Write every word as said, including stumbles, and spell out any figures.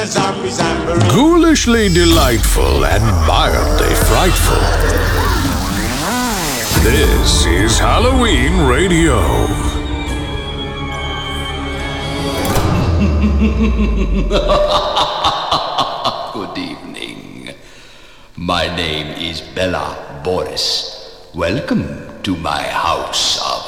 a zombie zamboree. Ghoulishly delightful and mildly frightful. This is Halloween Radio. Good evening. My name is Bella Boris. Welcome to my house of